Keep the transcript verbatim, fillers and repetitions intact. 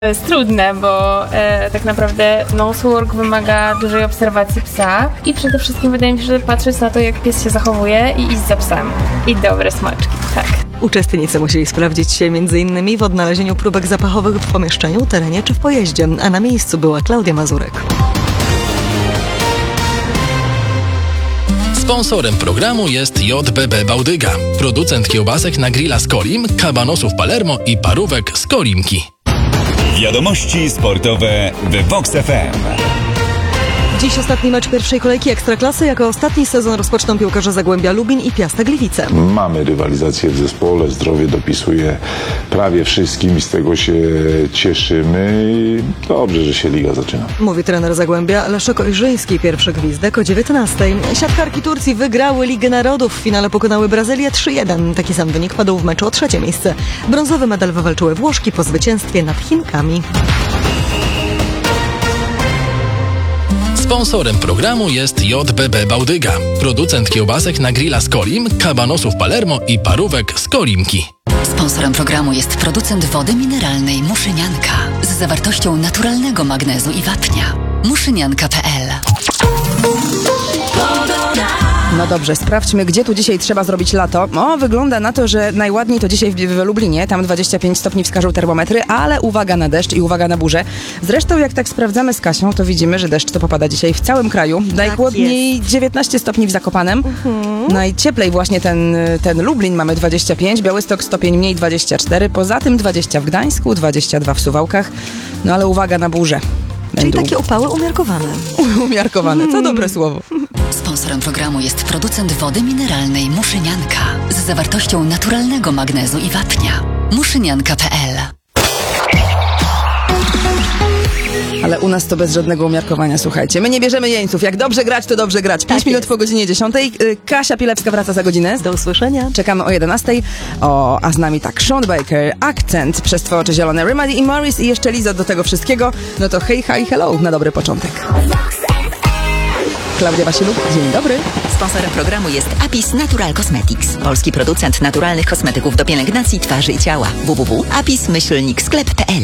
To jest trudne, bo e, tak naprawdę nosework wymaga dużej obserwacji psa i przede wszystkim wydaje mi się, że patrzeć na to, jak pies się zachowuje i iść za psem. I dobre smaczki, tak. Uczestnicy musieli sprawdzić się między innymi w odnalezieniu próbek zapachowych w pomieszczeniu, terenie czy w pojeździe, a na miejscu była Klaudia Mazurek. Sponsorem programu jest J B B Bałdyga, producent kiełbasek na grilla z Kolim, kabanosów Palermo i parówek z Kolimki. Wiadomości sportowe w Vox F M. Dziś ostatni mecz pierwszej kolejki Ekstraklasy. Jako ostatni sezon rozpoczną piłkarze Zagłębia Lubin i Piasta Gliwice. Mamy rywalizację w zespole, zdrowie dopisuje prawie wszystkim i z tego się cieszymy i dobrze, że się liga zaczyna. Mówi trener Zagłębia Leszek Ojrzyński. Pierwszy gwizdek o dziewiętnastej. Siatkarki Turcji wygrały Ligę Narodów. W finale pokonały Brazylię trzy jeden. Taki sam wynik padł w meczu o trzecie miejsce. Brązowy medal wywalczyły Włoszki po zwycięstwie nad Chinkami. Sponsorem programu jest J B B Bałdyga, producent kiełbasek na grilla z Kolim, kabanosów Palermo i parówek z Kolimki. Sponsorem programu jest producent wody mineralnej Muszynianka z zawartością naturalnego magnezu i wapnia. muszynianka kropka p l. No dobrze, sprawdźmy, gdzie tu dzisiaj trzeba zrobić lato. O, wygląda na to, że najładniej to dzisiaj w, w Lublinie, tam dwadzieścia pięć stopni wskażą termometry, ale uwaga na deszcz i uwaga na burzę. Zresztą jak tak sprawdzamy z Kasią, to widzimy, że deszcz to popada dzisiaj w całym kraju. Najchłodniej dziewiętnaście stopni w Zakopanem. Mhm. Najcieplej właśnie ten, ten Lublin, mamy dwadzieścia pięć, Białystok stopień mniej dwadzieścia cztery, poza tym dwadzieścia w Gdańsku, dwadzieścia dwa w Suwałkach. No ale uwaga na burzę. Czyli takie upały umiarkowane. Umiarkowane, to dobre słowo. Sponsorem programu jest producent wody mineralnej Muszynianka z zawartością naturalnego magnezu i wapnia. muszynianka kropka p l. Ale u nas to bez żadnego umiarkowania, słuchajcie. My nie bierzemy jeńców. Jak dobrze grać, to dobrze grać. Pięć Tak minut jest. po godzinie dziesiątej. Kasia Pilewska wraca za godzinę. Do usłyszenia. Czekamy o jedenastej. O, a z nami tak Sean Baker, Akcent, Przez Twoje oczy zielone, Remedy i Morris i jeszcze Liza do tego wszystkiego. No to hej, hi, hello na dobry początek. Klaudia Wasiluk, dzień dobry. Sponsorem programu jest Apis Natural Cosmetics, polski producent naturalnych kosmetyków do pielęgnacji twarzy i ciała. w w w kropka apis myślnik sklep kropka p l.